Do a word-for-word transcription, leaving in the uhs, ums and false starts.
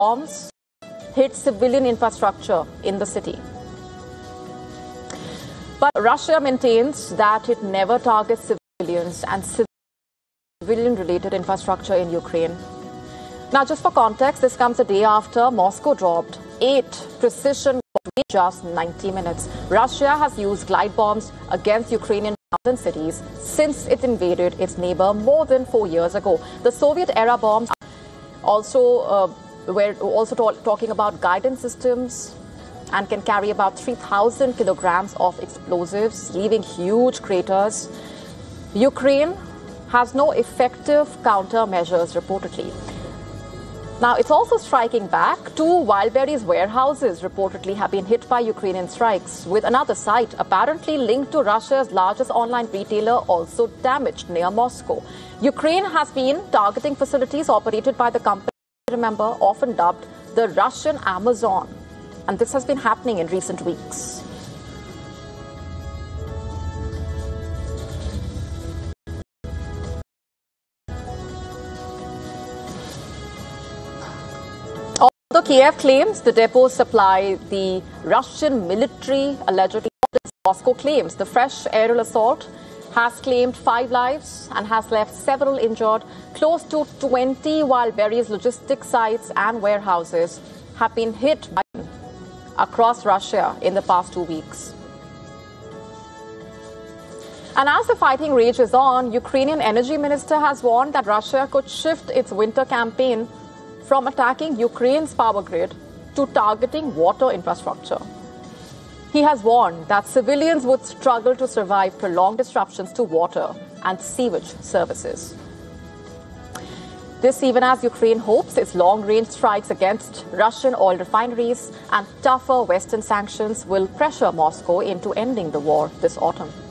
bombs hit civilian infrastructure in the city. But Russia maintains that it never targets civilians and civilian-related infrastructure in Ukraine. Now, just for context, this comes a day after Moscow dropped eight precision bombs in just ninety minutes. Russia has used glide bombs against Ukrainian mountain cities since it invaded its neighbor more than four years ago. The Soviet-era bombs also uh, were also talking about guidance systems and can carry about three thousand kilograms of explosives, leaving huge craters. Ukraine has no effective countermeasures, reportedly. Now, it's also striking back. Two Wildberries warehouses reportedly have been hit by Ukrainian strikes, with another site apparently linked to Russia's largest online retailer also damaged near Moscow. Ukraine has been targeting facilities operated by the company, remember, often dubbed the Russian Amazon. And this has been happening in recent weeks. Although Kiev claims the depots supply the Russian military, allegedly, Moscow claims the fresh aerial assault has claimed five lives and has left several injured. Close to twenty Wildberries logistics sites and warehouses have been hit by across Russia in the past two weeks. And as the fighting rages on, Ukrainian energy minister has warned that Russia could shift its winter campaign from attacking Ukraine's power grid to targeting water infrastructure. He has warned that civilians would struggle to survive prolonged disruptions to water and sewage services. This even as Ukraine hopes its long-range strikes against Russian oil refineries and tougher Western sanctions will pressure Moscow into ending the war this autumn.